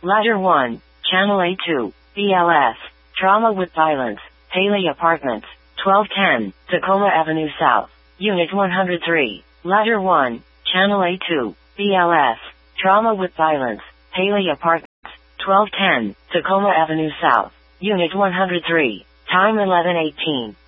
Ladder 1, Channel A2, BLS, Trauma with Violence, Haley Apartments, 1210, Tacoma Avenue South, Unit 103. Ladder 1, Channel A2, BLS, Trauma with Violence, Haley Apartments, 1210, Tacoma Avenue South, Unit 103. Time 11:18.